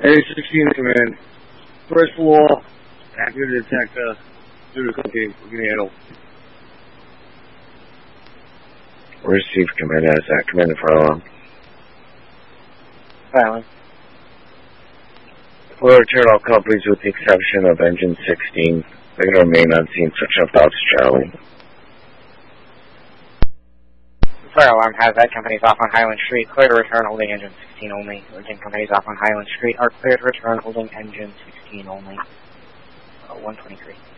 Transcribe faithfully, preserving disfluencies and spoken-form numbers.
A sixteen, command. First floor, active detector, through the cooking, we can handle. Receive command as that. Command the fire alarm. Silence. We'll return all companies with the exception of engine sixteen. They're going to remain on scene. Switch up out to Charlie. Fire alarm has that. Companies off on Highland Street. Clear to return holding engine sixteen only. Again, companies off on Highland Street are clear to return holding engine sixteen only. Uh, one twenty-three.